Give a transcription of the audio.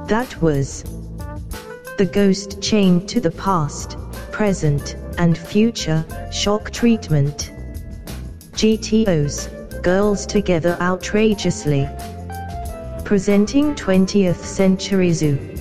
That was the ghost chained to the past, present, and future, shock treatment. GTOs, Girls Together Outrageously. Presenting 20th Century Zoo.